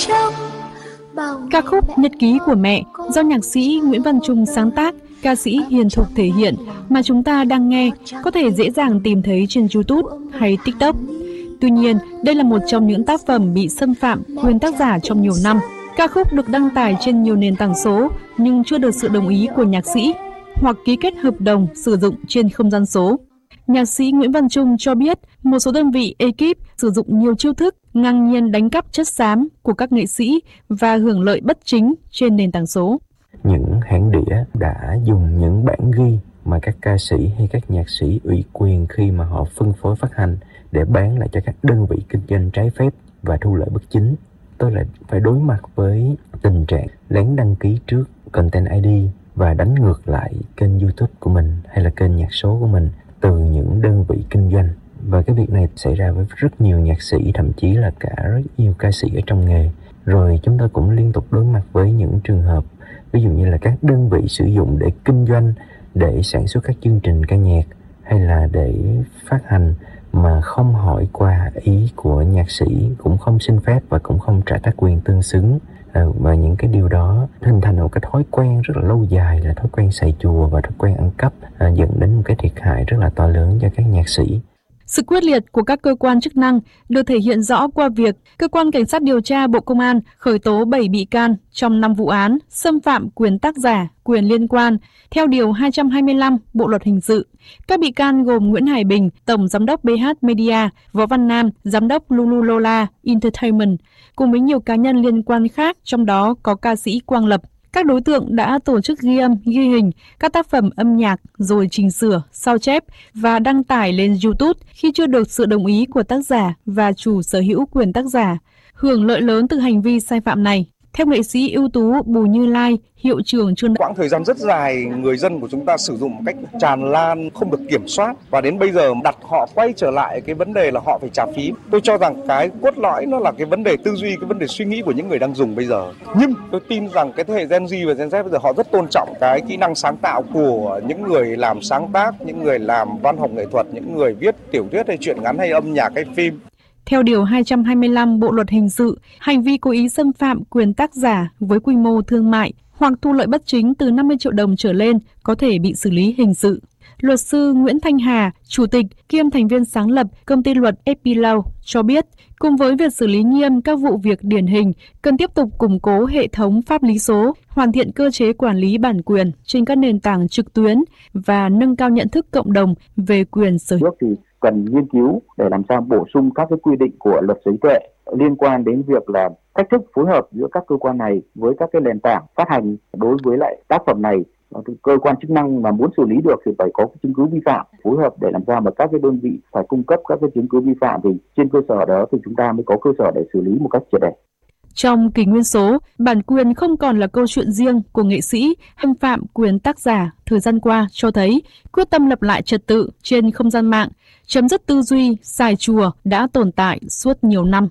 Ca khúc Nhật ký của mẹ do nhạc sĩ Nguyễn Văn Trung sáng tác, ca sĩ Hiền Thục thể hiện mà chúng ta đang nghe có thể dễ dàng tìm thấy trên YouTube hay TikTok. Tuy nhiên, đây là một trong những tác phẩm bị xâm phạm quyền tác giả trong nhiều năm. Ca khúc được đăng tải trên nhiều nền tảng số nhưng chưa được sự đồng ý của nhạc sĩ hoặc ký kết hợp đồng sử dụng trên không gian số. Nhạc sĩ Nguyễn Văn Trung cho biết một số đơn vị ekip sử dụng nhiều chiêu thức ngang nhiên đánh cắp chất xám của các nghệ sĩ và hưởng lợi bất chính trên nền tảng số. Những hãng đĩa đã dùng những bản ghi mà các ca sĩ hay các nhạc sĩ ủy quyền khi mà họ phân phối phát hành để bán lại cho các đơn vị kinh doanh trái phép và thu lợi bất chính. Tôi lại phải đối mặt với tình trạng lén đăng ký trước Content ID và đánh ngược lại kênh YouTube của mình hay là kênh nhạc số của mình từ những đơn vị kinh doanh. Và cái việc này xảy ra với rất nhiều nhạc sĩ, thậm chí là cả rất nhiều ca sĩ ở trong nghề. Rồi chúng tôi cũng liên tục đối mặt với những trường hợp ví dụ như là các đơn vị sử dụng để kinh doanh, để sản xuất các chương trình ca nhạc hay là để phát hành mà không hỏi qua ý của nhạc sĩ, cũng không xin phép và cũng không trả tác quyền tương xứng. Và những cái điều đó hình thành một cái thói quen rất là lâu dài, là thói quen xài chùa và thói quen ăn cắp, dẫn đến một cái thiệt hại rất là to lớn cho các nhạc sĩ. Sự quyết liệt của các cơ quan chức năng được thể hiện rõ qua việc Cơ quan Cảnh sát điều tra Bộ Công an khởi tố 7 bị can trong 5 vụ án xâm phạm quyền tác giả, quyền liên quan theo Điều 225 Bộ Luật Hình sự. Các bị can gồm Nguyễn Hải Bình, Tổng Giám đốc BH Media, Võ Văn Nam, Giám đốc Lululola Entertainment, cùng với nhiều cá nhân liên quan khác, trong đó có ca sĩ Quang Lập. Các đối tượng đã tổ chức ghi âm, ghi hình các tác phẩm âm nhạc rồi chỉnh sửa, sao chép và đăng tải lên YouTube khi chưa được sự đồng ý của tác giả và chủ sở hữu quyền tác giả, hưởng lợi lớn từ hành vi sai phạm này. Theo nghệ sĩ ưu tú Bùi Như Lai, hiệu trưởng trường quãng thời gian rất dài người dân của chúng ta sử dụng một cách tràn lan, không được kiểm soát, và đến bây giờ đặt họ quay trở lại cái vấn đề là họ phải trả phí. Tôi cho rằng cái cốt lõi nó là cái vấn đề tư duy, cái vấn đề suy nghĩ của những người đang dùng bây giờ. Nhưng tôi tin rằng cái thế hệ Gen Z và Gen Z bây giờ họ rất tôn trọng cái kỹ năng sáng tạo của những người làm sáng tác, những người làm văn học nghệ thuật, những người viết tiểu thuyết hay truyện ngắn hay âm nhạc hay phim. Theo Điều 225 Bộ Luật Hình sự, hành vi cố ý xâm phạm quyền tác giả với quy mô thương mại hoặc thu lợi bất chính từ 50 triệu đồng trở lên có thể bị xử lý hình sự. Luật sư Nguyễn Thanh Hà, Chủ tịch kiêm thành viên sáng lập công ty luật Epilogue cho biết, cùng với việc xử lý nghiêm các vụ việc điển hình, cần tiếp tục củng cố hệ thống pháp lý số, hoàn thiện cơ chế quản lý bản quyền trên các nền tảng trực tuyến và nâng cao nhận thức cộng đồng về quyền sở hữu. Cần nghiên cứu để làm sao bổ sung các cái quy định của luật sở hữu trí tuệ liên quan đến việc là cách thức phối hợp giữa các cơ quan này với các cái nền tảng phát hành đối với lại tác phẩm này. Cơ quan chức năng mà muốn xử lý được thì phải có cái chứng cứ vi phạm, phối hợp để làm sao mà các cái đơn vị phải cung cấp các cái chứng cứ vi phạm, thì trên cơ sở đó thì chúng ta mới có cơ sở để xử lý một cách triệt để. Trong kỷ nguyên số, bản quyền không còn là câu chuyện riêng của nghệ sĩ, xâm phạm quyền tác giả thời gian qua cho thấy quyết tâm lập lại trật tự trên không gian mạng, chấm dứt tư duy xài chùa đã tồn tại suốt nhiều năm.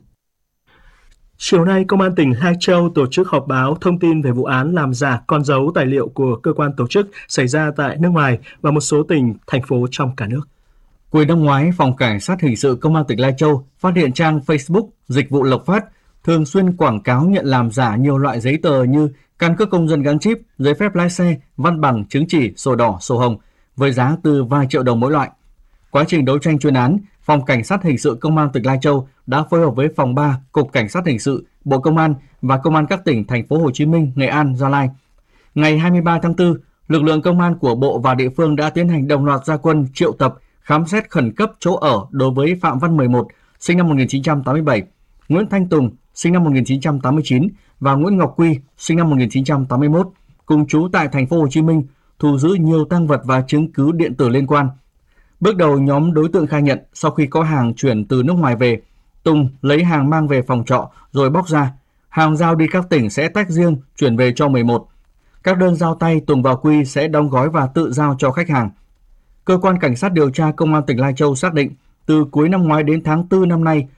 Chiều nay, Công an tỉnh Lai Châu tổ chức họp báo thông tin về vụ án làm giả con dấu tài liệu của cơ quan tổ chức xảy ra tại nước ngoài và một số tỉnh, thành phố trong cả nước. Cuối năm ngoái, Phòng Cảnh sát Hình sự Công an tỉnh Lai Châu phát hiện trang Facebook Dịch vụ Lộc Phát thường xuyên quảng cáo nhận làm giả nhiều loại giấy tờ như căn cước công dân gắn chip, giấy phép lái xe, văn bằng, chứng chỉ, sổ đỏ, sổ hồng với giá từ vài triệu đồng mỗi loại. Quá trình đấu tranh chuyên án, Phòng Cảnh sát Hình sự Công an tỉnh Lai Châu đã phối hợp với Phòng 3, Cục Cảnh sát Hình sự, Bộ Công an và Công an các tỉnh thành phố Hồ Chí Minh, Nghệ An, Gia Lai. Ngày 23 tháng 4, lực lượng công an của Bộ và địa phương đã tiến hành đồng loạt ra quân triệu tập, khám xét khẩn cấp chỗ ở đối với Phạm Văn 11, sinh năm 1987, Nguyễn Thanh Tùng, sinh năm 1989 và Nguyễn Ngọc Quy, sinh năm 1981, cùng trú tại thành phố Hồ Chí Minh, thu giữ nhiều tang vật và chứng cứ điện tử liên quan. Bước đầu, nhóm đối tượng khai nhận sau khi có hàng chuyển từ nước ngoài về, Tùng lấy hàng mang về phòng trọ rồi bóc ra. Hàng giao đi các tỉnh sẽ tách riêng chuyển về cho 11. Các đơn giao tay Tùng và Quy sẽ đóng gói và tự giao cho khách hàng. Cơ quan Cảnh sát điều tra Công an tỉnh Lai Châu xác định từ cuối năm ngoái đến tháng 4 năm nay,